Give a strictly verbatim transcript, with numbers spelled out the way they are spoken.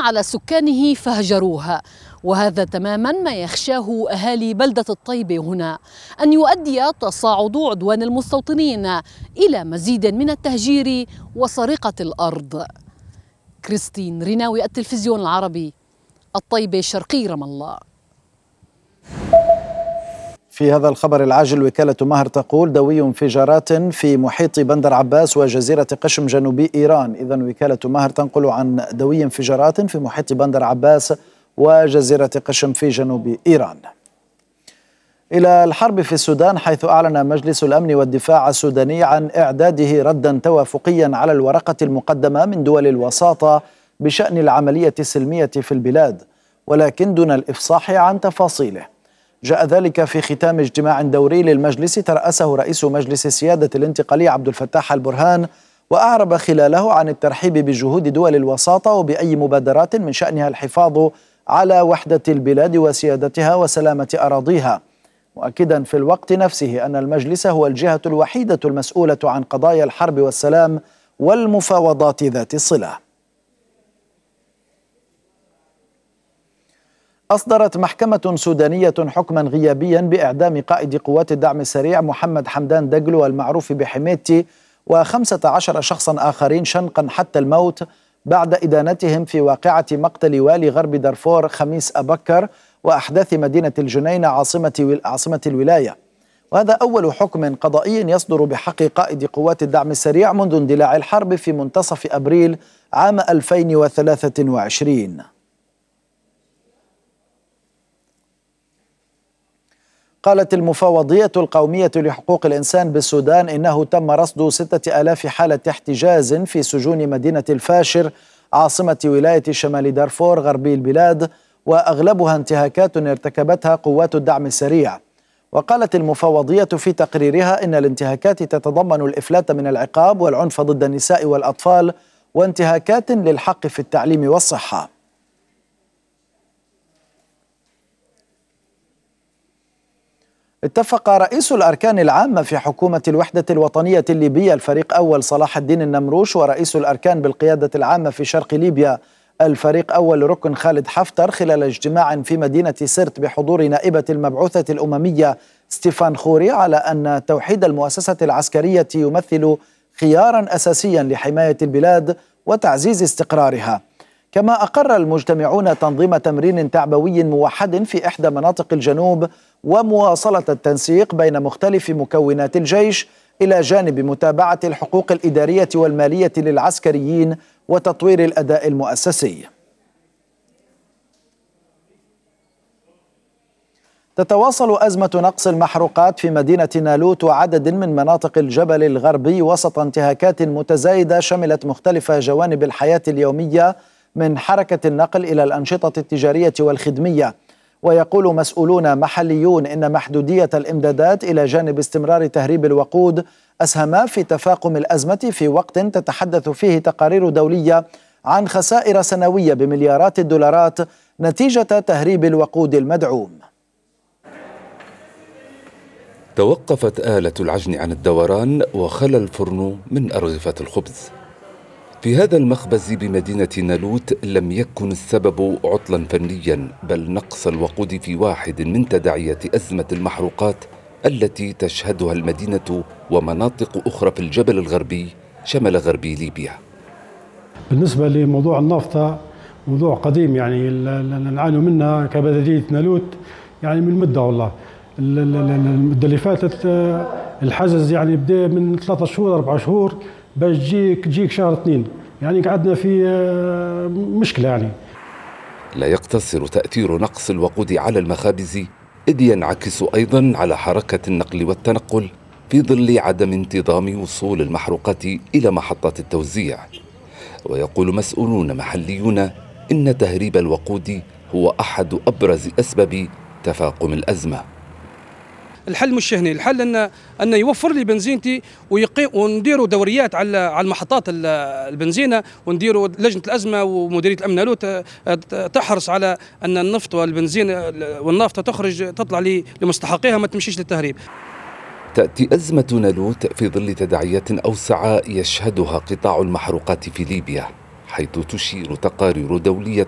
على سكانه فهجروها، وهذا تماما ما يخشاه أهالي بلدة الطيبة هنا، أن يؤدي تصاعد عدوان المستوطنين إلى مزيد من التهجير وسرقة الأرض. كريستين ريناوي، التلفزيون العربي، الطيبة، شرقي رام الله. في هذا الخبر العاجل، وكالة ماهر تقول دوي انفجارات في محيط بندر عباس وجزيرة قشم جنوبي إيران. إذن وكالة ماهر تنقل عن دوي انفجارات في محيط بندر عباس وجزيرة قشم في جنوب إيران. إلى الحرب في السودان، حيث أعلن مجلس الأمن والدفاع السوداني عن إعداده ردا توافقيا على الورقة المقدمة من دول الوساطة بشأن العملية السلمية في البلاد، ولكن دون الإفصاح عن تفاصيله. جاء ذلك في ختام اجتماع دوري للمجلس ترأسه رئيس مجلس السيادة الانتقالي عبد الفتاح البرهان، وأعرب خلاله عن الترحيب بجهود دول الوساطة وبأي مبادرات من شأنها الحفاظ على وحدة البلاد وسيادتها وسلامة أراضيها، مؤكدا في الوقت نفسه أن المجلس هو الجهة الوحيدة المسؤولة عن قضايا الحرب والسلام والمفاوضات ذات الصلة. أصدرت محكمة سودانية حكما غيابيا بإعدام قائد قوات الدعم السريع محمد حمدان دقلو المعروف بحميتي وخمسة عشر شخصا آخرين شنقا حتى الموت بعد إدانتهم في واقعة مقتل والي غرب دارفور خميس أبكر وأحداث مدينة الجنين عاصمة عاصمة الولاية. وهذا أول حكم قضائي يصدر بحق قائد قوات الدعم السريع منذ اندلاع الحرب في منتصف أبريل عام ألفين وثلاثة وعشرين. قالت المفوضية القومية لحقوق الإنسان بالسودان إنه تم رصد ستة آلاف حالة احتجاز في سجون مدينة الفاشر عاصمة ولاية شمال دارفور غربي البلاد، وأغلبها انتهاكات ارتكبتها قوات الدعم السريع. وقالت المفوضية في تقريرها إن الانتهاكات تتضمن الإفلات من العقاب والعنف ضد النساء والأطفال وانتهاكات للحق في التعليم والصحة. اتفق رئيس الأركان العامة في حكومة الوحدة الوطنية الليبية الفريق أول صلاح الدين النمروش ورئيس الأركان بالقيادة العامة في شرق ليبيا الفريق أول ركن خالد حفتر خلال اجتماع في مدينة سرت بحضور نائبة المبعوثة الأممية ستيفان خوري على أن توحيد المؤسسة العسكرية يمثل خيارا أساسيا لحماية البلاد وتعزيز استقرارها. كما أقر المجتمعون تنظيم تمرين تعبوي موحد في إحدى مناطق الجنوب ومواصلة التنسيق بين مختلف مكونات الجيش إلى جانب متابعة الحقوق الإدارية والمالية للعسكريين وتطوير الأداء المؤسسي. تتواصل أزمة نقص المحروقات في مدينة نالوت وعدد من مناطق الجبل الغربي وسط انتهاكات متزايدة شملت مختلف جوانب الحياة اليومية من حركة النقل إلى الأنشطة التجارية والخدمية. ويقول مسؤولون محليون إن محدودية الإمدادات إلى جانب استمرار تهريب الوقود أسهما في تفاقم الأزمة في وقت تتحدث فيه تقارير دولية عن خسائر سنوية بمليارات الدولارات نتيجة تهريب الوقود المدعوم. توقفت آلة العجن عن الدوران وخلى الفرن من أرغفة الخبز. في هذا المخبز بمدينة نالوت لم يكن السبب عطلا فنيا، بل نقص الوقود في واحد من تداعيات أزمة المحروقات التي تشهدها المدينة ومناطق أخرى في الجبل الغربي شمال غربي ليبيا. بالنسبة لموضوع النفط موضوع قديم، يعني نعاني منها كبلدية نالوت يعني من مدة. والله المدة اللي فاتت الحجز يعني بدأ من ثلاثة شهور أربعة شهور باش تجيك تجيك شهر اثنين، يعني قعدنا في مشكلة. يعني لا يقتصر تأثير نقص الوقود على المخابز، إذ ينعكس أيضا على حركة النقل والتنقل في ظل عدم انتظام وصول المحروقات إلى محطات التوزيع. ويقول مسؤولون محليون إن تهريب الوقود هو أحد أبرز أسباب تفاقم الأزمة. الحل مش هنا، الحل ان ان يوفر لي بنزينتي ويقيم، ونديروا دوريات على على المحطات البنزينه، ونديروا لجنه الازمه ومديريه الامن نالوت تحرص على ان النفط والبنزين والنافطه تخرج تطلع لمستحقيها، ما تمشيش للتهريب. تأتي أزمة نالوت في ظل تداعيات أوسع يشهدها قطاع المحروقات في ليبيا، حيث تشير تقارير دولية